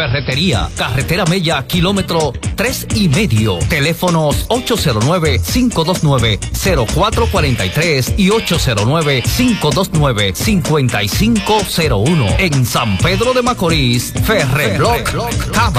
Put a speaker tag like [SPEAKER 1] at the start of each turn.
[SPEAKER 1] Ferretería, Carretera Mella, kilómetro 3,5. Teléfonos 809-529-0443 y 809-529-5501. En San Pedro de Macorís, Ferreblock Cava.